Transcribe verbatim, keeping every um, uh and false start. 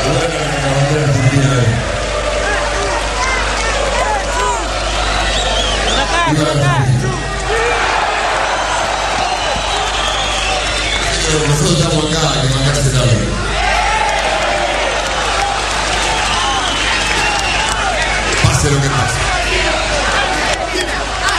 Nosotros estamos acá, que mandaste tarde. Pase lo que pase.